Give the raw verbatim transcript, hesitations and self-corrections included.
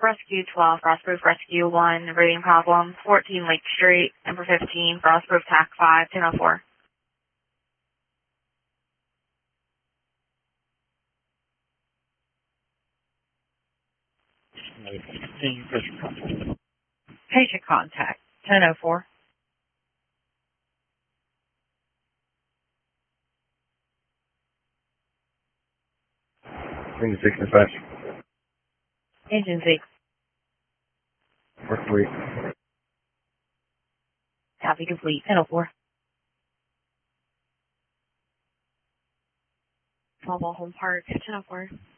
Rescue twelve, Frostproof Rescue one, rating problem, fourteen Lake Street, number fifteen, Frostproof T A C five, ten oh four. Patient contact, ten oh four. Engine six dispatch. Engine six. Work three. Copy complete, ten oh four. Small Ball Home Park, ten oh four.